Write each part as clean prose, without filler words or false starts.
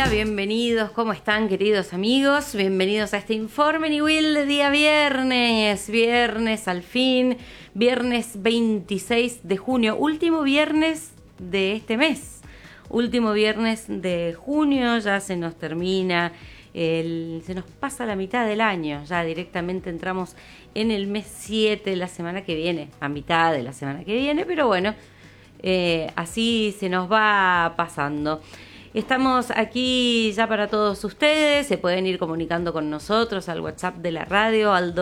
día, bienvenidos, ¿cómo están queridos amigos? Bienvenidos a este Informe Niwil de día viernes al fin, viernes 26 de junio, último viernes de este mes, último viernes de junio, ya se nos termina, se nos pasa la mitad del año, ya directamente entramos en el mes 7 la semana que viene, a mitad de la semana que viene, pero bueno, así se nos va pasando. Estamos aquí ya para todos ustedes, se pueden ir comunicando con nosotros al WhatsApp de la radio al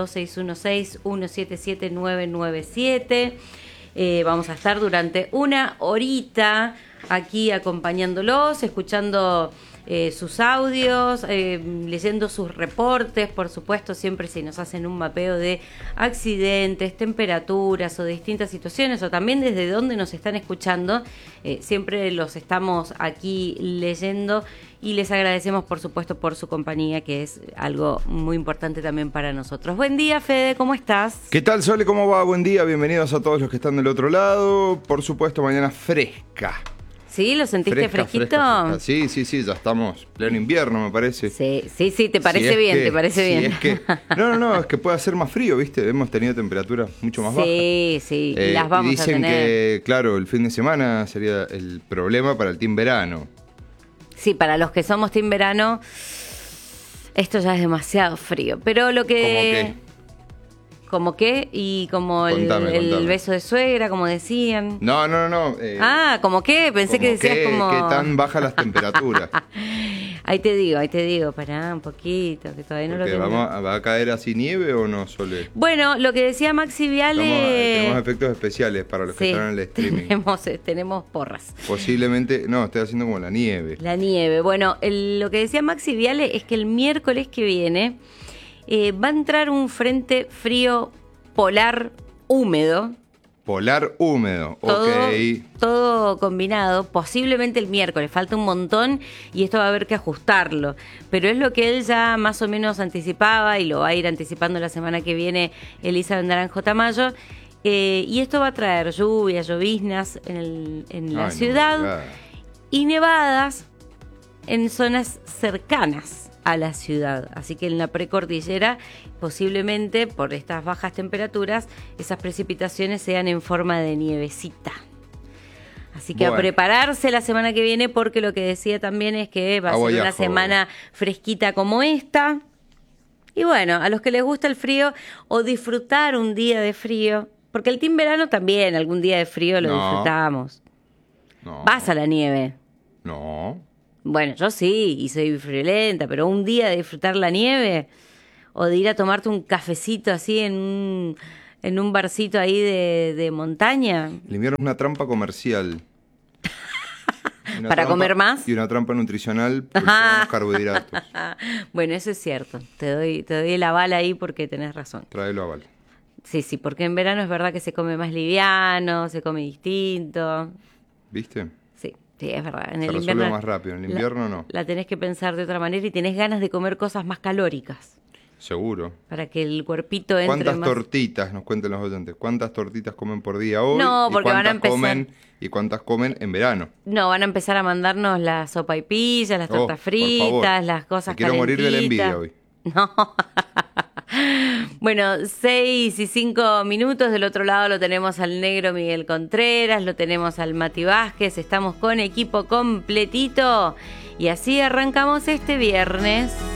2616-177997. Vamos a estar durante una horita aquí acompañándolos, escuchando sus audios, leyendo sus reportes, por supuesto, siempre si nos hacen un mapeo de accidentes, temperaturas o distintas situaciones, o también desde dónde nos están escuchando, siempre los estamos aquí leyendo y les agradecemos, por supuesto, por su compañía, que es algo muy importante también para nosotros. Buen día, Fede, ¿cómo estás? ¿Qué tal, Sole? ¿Cómo va? Buen día, bienvenidos a todos los que están del otro lado. Por supuesto, mañana fresca. ¿Sí? ¿Lo sentiste fresquito? Fresca. Sí, ya estamos pleno invierno, me parece. Sí, te parece bien, te parece bien. Es que, no, es que puede hacer más frío, ¿viste? Hemos tenido temperaturas mucho más bajas. Sí, las vamos a tener. Dicen que, claro, el fin de semana sería el problema para el team verano. Sí, para los que somos team verano, esto ya es demasiado frío. Pero lo que... ¿Cómo qué? Y como contame. El beso de suegra, como decían. No. ¿Cómo qué? Pensé que decías como... ¿Qué tan bajas las temperaturas? Ahí te digo, pará un poquito, que todavía no lo tengo. ¿Va a caer así nieve o no, Sole? Bueno, lo que decía Maxi Viale... Tenemos efectos especiales para los que están en el streaming. Tenemos porras. Posiblemente, estoy haciendo como la nieve. La nieve. Bueno, lo que decía Maxi Viale es que el miércoles que viene... va a entrar un frente frío polar húmedo. Polar húmedo, ok. Todo combinado, posiblemente el miércoles, falta un montón y esto va a haber que ajustarlo. Pero es lo que él ya más o menos anticipaba y lo va a ir anticipando la semana que viene Elizabeth Naranjo Tamayo. Y esto va a traer lluvias, lloviznas en la ciudad y nevadas en zonas cercanas a la ciudad, así que en la precordillera posiblemente por estas bajas temperaturas esas precipitaciones sean en forma de nievecita, así que a prepararse la semana que viene porque lo que decía también es que va a ser una semana fresquita como esta y bueno, a los que les gusta el frío o disfrutar un día de frío, porque el team verano también algún día de frío lo disfrutamos. ¿Vas a la nieve? No. Bueno, yo sí, y soy friolenta, pero un día de disfrutar la nieve o de ir a tomarte un cafecito así en un barcito ahí de montaña. El invierno es una trampa comercial. ¿Para comer más? Y una trampa nutricional por los carbohidratos. Bueno, eso es cierto. Te doy el aval ahí porque tenés razón. Tráelo aval. Sí, porque en verano es verdad que se come más liviano, se come distinto. ¿Viste? Sí, es verdad. Se resuelve más rápido, en el invierno no. La tenés que pensar de otra manera y tenés ganas de comer cosas más calóricas. Seguro. Para que el cuerpito entre ¿Cuántas más... tortitas, nos cuenten los oyentes, cuántas tortitas comen por día hoy? No, porque van a empezar... ¿Y cuántas comen en verano? No, van a empezar a mandarnos la sopaipilla, las tortas fritas, las cosas quiero morir de la envidia hoy. No. Bueno, 6:05 del otro lado lo tenemos al negro Miguel Contreras, lo tenemos al Mati Vázquez, estamos con equipo completito y así arrancamos este viernes.